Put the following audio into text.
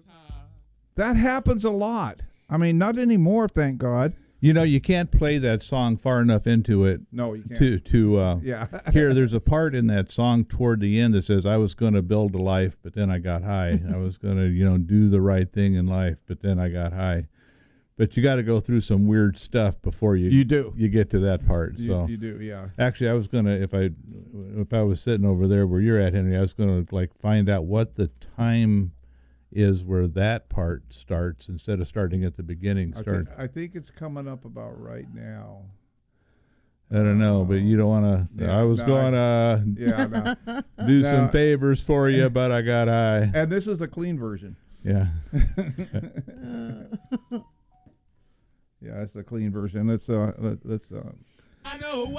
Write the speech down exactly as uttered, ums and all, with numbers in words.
That happens a lot. I mean, not anymore, thank God. You know, you can't play that song far enough into it. No, you can't. To to uh, yeah. Here, there's a part in that song toward the end that says, "I was going to build a life, but then I got high. I was going to, you know, do the right thing in life, but then I got high." But you got to go through some weird stuff before you you do you get to that part. You, so you do, yeah. Actually, I was gonna if I if I was sitting over there where you're at, Henry, I was gonna like find out what the time is where that part starts instead of starting at the beginning. I Start. think, I think it's coming up about right now. I don't know, but you don't want to. Yeah, I was no, going to Yeah, no. do No. some favors for you, but I got high. And this is the clean version. Yeah. Yeah, that's the clean version. Let's uh, let, let's uh. I know